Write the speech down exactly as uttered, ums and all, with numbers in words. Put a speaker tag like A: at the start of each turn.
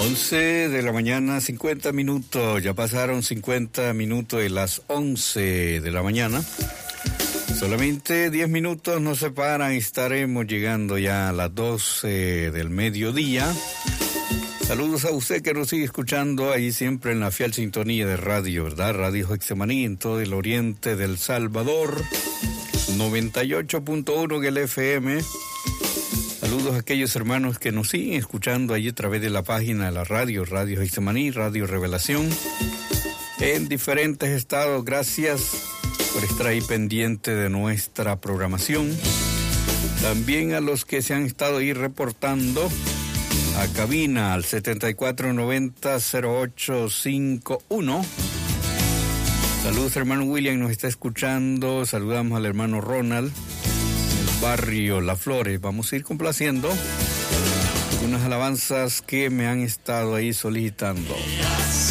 A: once de la mañana, cincuenta minutos. Ya pasaron cincuenta minutos de las once de la mañana. Solamente diez minutos nos separan y estaremos llegando ya a las doce del mediodía. Saludos a usted que nos sigue escuchando ahí siempre en la fiel sintonía de radio, ¿verdad? Radio Getsemaní en todo el oriente del Salvador. noventa y ocho punto uno en el F M. Saludos a aquellos hermanos que nos siguen escuchando allí a través de la página de la radio, Radio Getsemaní, Radio Revelación, en diferentes estados. Gracias por estar ahí pendiente de nuestra programación. También a los que se han estado ahí reportando a cabina al setenta y cuatro noventa cero ocho cincuenta y uno. Saludos, hermano William, nos está escuchando. Saludamos al hermano Ronald, el barrio Las Flores. Vamos a ir complaciendo unas alabanzas que me han estado ahí solicitando.